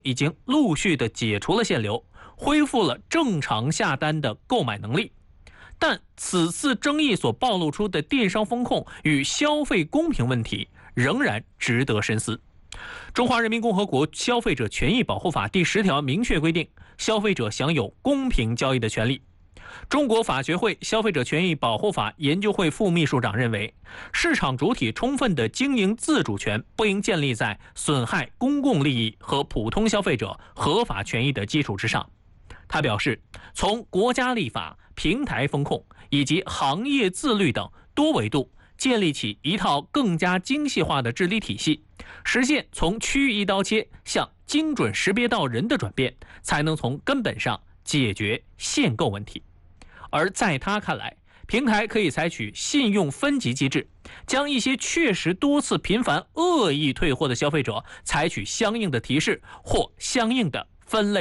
已经陆续的解除了限流，恢复了正常下单的购买能力。但此次争议所暴露出的电商风控与消费公平问题仍然值得深思。中华人民共和国消费者权益保护法第10条明确规定，消费者享有公平交易的权利。中国法学会消费者权益保护法研究会副秘书长认为，市场主体充分的经营自主权不应建立在损害公共利益和普通消费者合法权益的基础之上。他表示，从国家立法、平台风控以及行业自律等多维度建立起一套更加精细化的治理体系，实现从区域一刀切向精准识别到人的转变，才能从根本上解决限购问题。而在他看来，平台可以采取信用分级机制，将一些确实多次频繁恶意退货的消费者采取相应的提示或相应的分类